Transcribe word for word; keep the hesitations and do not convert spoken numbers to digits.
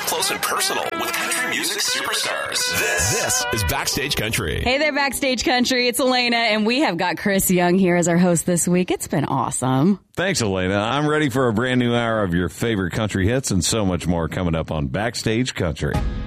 close and personal with country music superstars. This, this is Backstage Country. Hey there, Backstage Country. It's Elena, and we have got Chris Young here as our host this week. It's been awesome. Thanks, Elena. I'm ready for a brand new hour of your favorite country hits and so much more coming up on Backstage Country.